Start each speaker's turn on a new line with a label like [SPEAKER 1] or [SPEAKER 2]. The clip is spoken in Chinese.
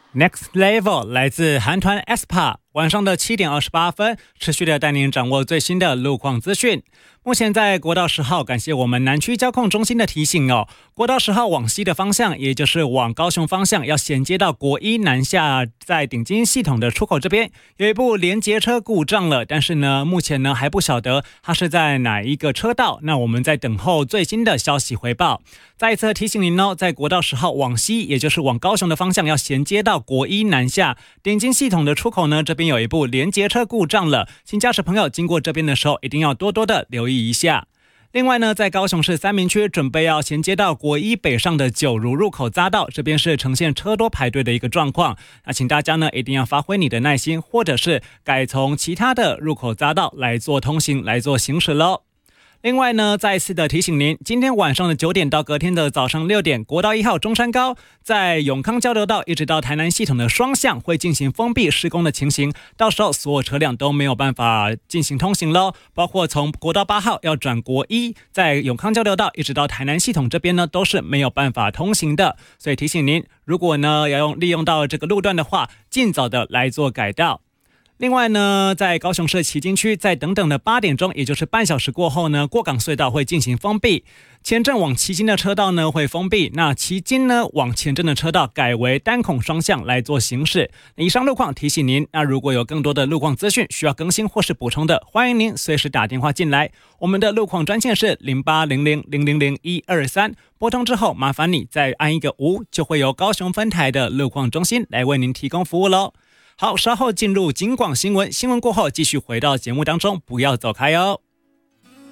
[SPEAKER 1] Next Level 来自韩团 aespa， 晚上的7点28分，持续的带您掌握最新的路况资讯。目前在国道10号，感谢我们南区交控中心的提醒哦，国道10号往西的方向，也就是往高雄方向，要衔接到国一南下，在顶金系统的出口这边有一部连接车故障了，但是呢，目前呢还不晓得它是在哪一个车道，那我们在等候最新的消息回报。再一次提醒您哦，在国道10号往西，也就是往高雄的方向，要衔接到国一南下顶金系统的出口呢，这边有一部连接车故障了，请驾驶朋友经过这边的时候，一定要多多的留意一下。另外呢，在高雄市三民区准备要衔接到国一北上的九如入口匝道，这边是呈现车多排队的一个状况，那请大家呢一定要发挥你的耐心，或者是改从其他的入口匝道来做通行，来做行驶咯。另外呢，再一次的提醒您，今天晚上的9点到隔天的早上6点，国道1号中山高在永康交流道一直到台南系统的双向会进行封闭施工的情形，到时候所有车辆都没有办法进行通行咯，包括从国道8号要转国一，在永康交流道一直到台南系统这边呢，都是没有办法通行的，所以提醒您，如果呢要利用到这个路段的话，尽早的来做改道。另外呢，在高雄市旗津区，在等等的8点钟，也就是半小时过后呢，过港隧道会进行封闭，前镇往旗津的车道呢会封闭，那旗津呢往前镇的车道改为单孔双向来做行驶。以上路况提醒您，那如果有更多的路况资讯需要更新或是补充的，欢迎您随时打电话进来，我们的路况专线是0800000123，拨通之后麻烦你再按一个5，就会由高雄分台的路况中心来为您提供服务咯。好，稍后进入警广新闻，新闻过后继续回到节目当中，不要走开哦。